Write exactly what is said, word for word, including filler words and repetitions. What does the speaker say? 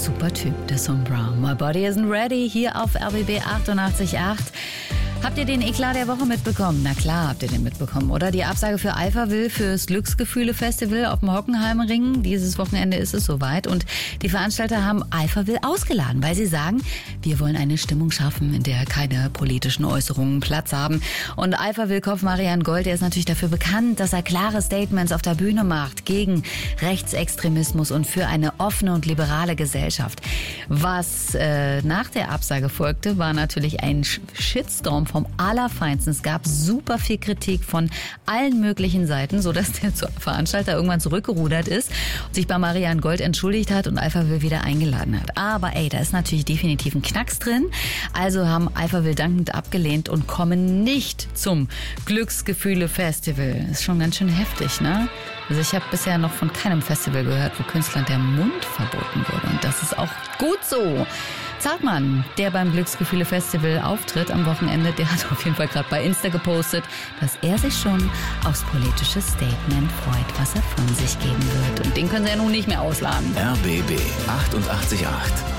super Typ, der Song Brown. My Body Isn't Ready, hier auf R B B achtundachtzig Komma acht. Habt ihr den Eklat der Woche mitbekommen? Na klar habt ihr den mitbekommen, oder? Die Absage für Alphaville fürs Glücksgefühle-Festival auf dem Hockenheimring. Dieses Wochenende ist es soweit. Und die Veranstalter haben Alphaville ausgeladen, weil sie sagen, wir wollen eine Stimmung schaffen, in der keine politischen Äußerungen Platz haben. Und Alphaville-Kopf Marian Gold, der ist natürlich dafür bekannt, dass er klare Statements auf der Bühne macht gegen Rechtsextremismus und für eine offene und liberale Gesellschaft. Was äh, nach der Absage folgte, war natürlich ein Shitstorm vom Allerfeinsten. Es gab super viel Kritik von allen möglichen Seiten, sodass der Veranstalter irgendwann zurückgerudert ist und sich bei Marian Gold entschuldigt hat und Alphaville wieder eingeladen hat. Aber ey, da ist natürlich definitiv ein Knacks drin. Also haben Alphaville dankend abgelehnt und kommen nicht zum Glücksgefühle-Festival. Ist schon ganz schön heftig, ne? Also ich habe bisher noch von keinem Festival gehört, wo Künstlern der Mund verboten wurde. Und das ist auch gut so. Zartmann, der beim Glücksgefühle-Festival auftritt am Wochenende, der hat auf jeden Fall gerade bei Insta gepostet, dass er sich schon aufs politische Statement freut, was er von sich geben wird. Und den können sie ja nun nicht mehr ausladen. R B B achtundachtzig Komma acht.